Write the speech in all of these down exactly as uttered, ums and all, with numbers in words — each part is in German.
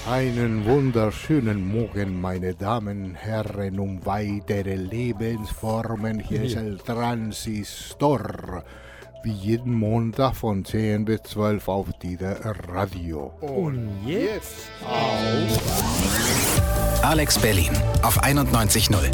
Einen wunderschönen Morgen, meine Damen, Herren, um weitere Lebensformen. Hier ist El Transistor. Wie jeden Montag von zehn bis zwölf auf dieser Radio. Und jetzt auf Alex Berlin auf einundneunzig Komma null.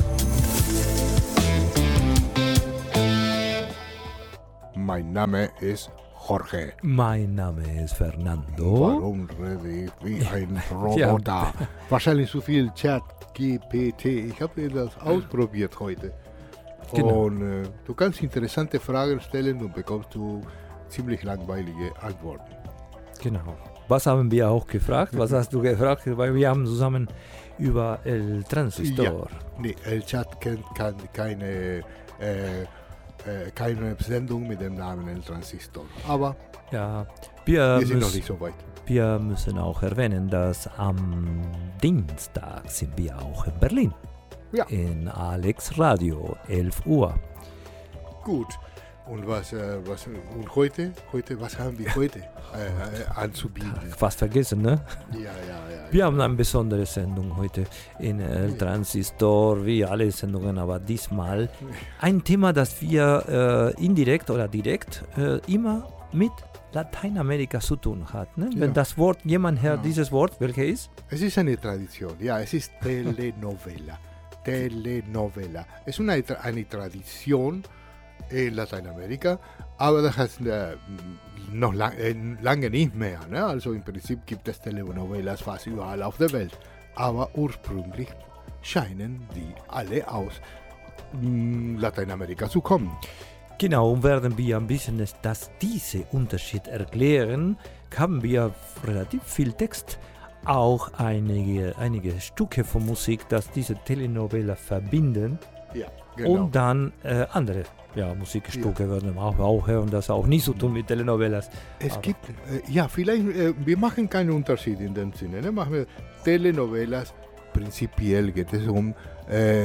Mein Name ist Jorge. Mein Name ist Fernando. Warum rede ich wie ein Roboter? Ja. Wahrscheinlich so viel Chat G P T. Ich habe das ausprobiert heute. Genau. Und äh, du kannst interessante Fragen stellen und bekommst du ziemlich langweilige Antworten. Genau. Was haben wir auch gefragt? Was hast du gefragt? Weil wir haben zusammen über El Transistor. Ja. Nee, El Chat kennt keine... Äh, Äh, keine Sendung mit dem Namen El Transistor. Aber ja, wir, wir sind müssen, noch nicht so weit. Wir müssen auch erwähnen, dass am Dienstag sind wir auch in Berlin. Ja. In Alex Radio, elf Uhr. Gut. Und was, äh, was und heute? Heute, was haben wir heute äh, äh, anzubieten? Fast vergessen, ne? Ja, ja, ja. Wir ja. haben eine besondere Sendung heute in El Transistor, wie alle Sendungen, aber diesmal ein Thema, das wir äh, indirekt oder direkt äh, immer mit Lateinamerika zu tun hat. Ne? Ja. Wenn das Wort, jemand hört Ja. dieses Wort, welches ist? Es ist eine Tradition, ja, es ist Telenovela. Telenovela. Es ist eine, eine Tradition in Lateinamerika, aber das heißt äh, noch lang, äh, lange nicht mehr. Ne? Also im Prinzip gibt es Telenovelas fast überall auf der Welt. Aber ursprünglich scheinen die alle aus mh, Lateinamerika zu kommen. Genau, und werden wir ein bisschen das, diese Unterschied erklären, haben wir relativ viel Text, auch einige, einige Stücke von Musik, das diese Telenovela verbinden. Ja, genau. Und dann äh, andere ja, Musikstücke ja. werden wir auch, auch hören, das auch nicht so tun mit Telenovelas. Es Aber gibt, äh, ja, vielleicht, äh, wir machen keinen Unterschied in dem Sinne. Ne? Machen wir Telenovelas, prinzipiell geht es um äh,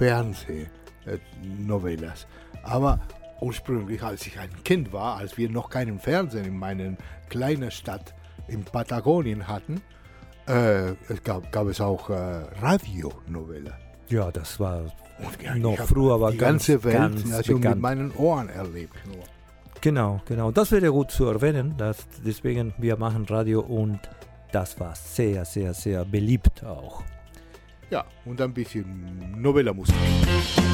Fernsehnovelas. Aber ursprünglich, als ich ein Kind war, als wir noch keinen Fernsehen in meiner kleinen Stadt in Patagonien hatten, äh, es gab, gab es auch äh, Radionovela. ja, das war Ja, noch früher, aber die ganz, ganze Welt ganz also bekannt. mit meinen Ohren erlebt. Nur. Genau, genau. Das wäre gut zu erwähnen. Dass deswegen, wir machen Radio und das war sehr, sehr, sehr beliebt auch. Ja, und ein bisschen Novella-Musik.